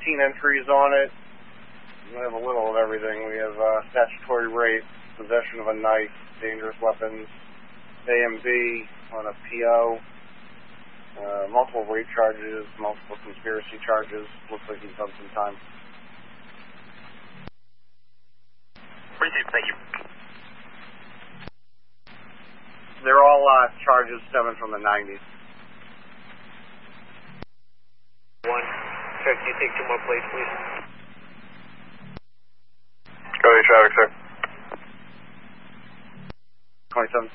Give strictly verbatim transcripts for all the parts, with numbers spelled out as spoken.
nineteen entries on it. We have a little of everything. We have uh, statutory rape, possession of a knife, dangerous weapons, A M B on a P O, uh, multiple rape charges, multiple conspiracy charges. Looks like he's done some time. Appreciate it. Thank you. They're all uh, charges stemming from the nineties. One. Check, you take two more plates, please. Go ahead, traffic, sir. twenty-seven.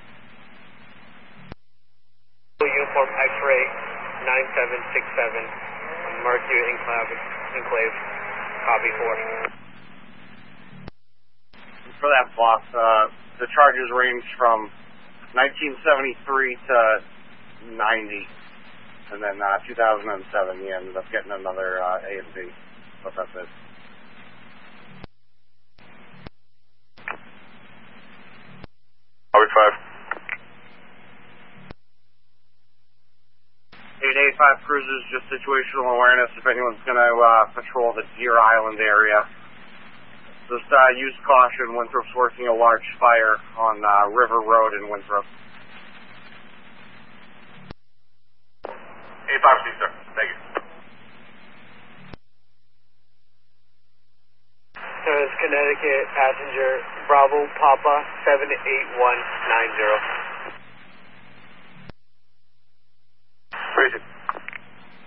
Uniform X-ray nine seven six seven. Mercury Enclave. Enclave. Copy four. For that boss, uh, the charges range from nineteen seventy-three to ninety, and then uh, two thousand seven he ended up getting another uh, A and B, but that's it. Harvey five. eight eighty-five cruisers, just situational awareness if anyone's going to uh, patrol the Deer Island area. Just uh, use caution. Winthrop's working a large fire on uh, River Road in Winthrop. eighty-five, C, sir. Thank you. So it's Connecticut passenger Bravo Papa seven eight one nine zero.